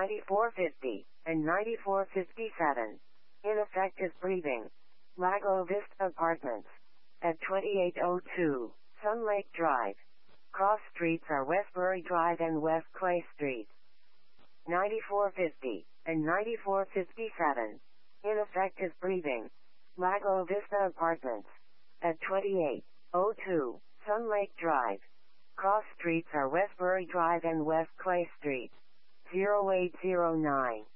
9450, and 9457. Ineffective breathing. Lago Vista Apartments. At 2802, Sun Lake Drive. Cross streets are Westbury Drive and West Clay Street. 9450, and 9457. Ineffective breathing. Lago Vista Apartments. At 2802, Sun Lake Drive. Cross streets are Westbury Drive and West Clay Street. 0809.